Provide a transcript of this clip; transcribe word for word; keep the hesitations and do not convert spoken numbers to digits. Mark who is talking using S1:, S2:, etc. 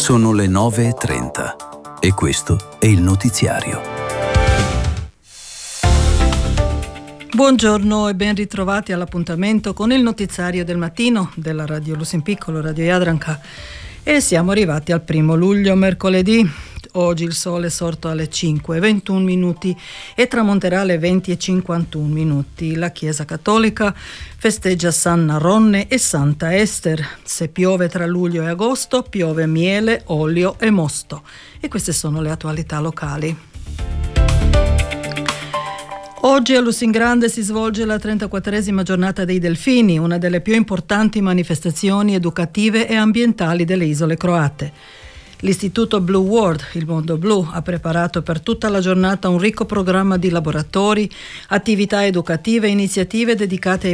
S1: Sono le nove e trenta e questo è il notiziario.
S2: Buongiorno e ben ritrovati all'appuntamento con il notiziario del mattino della Radio Lusin Piccolo, Radio Jadranka. E siamo arrivati al primo luglio, mercoledì. Oggi il sole è sorto alle cinque e ventuno minuti e tramonterà alle venti e cinquantuno minuti. La Chiesa Cattolica festeggia San Narronne e Santa Ester. Se piove tra luglio e agosto, piove miele, olio e mosto. E queste sono le attualità locali. Oggi a Lusingrande si svolge la trentaquattresima giornata dei delfini, una delle più importanti manifestazioni educative e ambientali delle isole croate. L'Istituto Blue World, il mondo blu, ha preparato per tutta la giornata un ricco programma di laboratori, attività educative e iniziative dedicate ai